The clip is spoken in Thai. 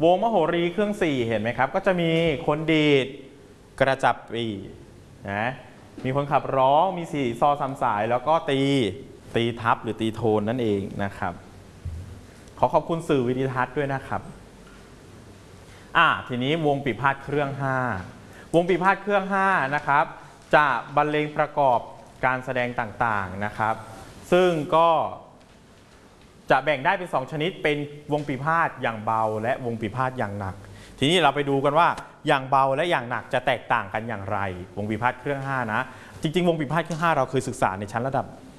วงมโหรีเครื่อง4เห็นไหมครับก็จะมีคนดีดกระจับปีนะมีคนขับร้องมี4ซอ3สายแล้วก็ตีทับหรือตีโทนนั่นเองนะครับขอบคุณสื่อวิดิทัศน์ด้วยนะครับทีนี้วงปีพาทย์เครื่อง5วงปีพาทย์เครื่อง5นะครับจะบรรเลงประกอบการแสดงต่างๆนะครับซึ่งก็จะแบ่งได้เป็น2ชนิดเป็นวงปีพาทย์อย่างเบาและวงปีพาทย์อย่างหนักทีนี้เราไปดูกันว่าอย่างเบาและอย่างหนักจะแตกต่างกันอย่างไรวงปีพาทย์เครื่อง5นะจริงๆวงปีพาทย์เครื่อง5เราเคยศึกษาในชั้นระดับ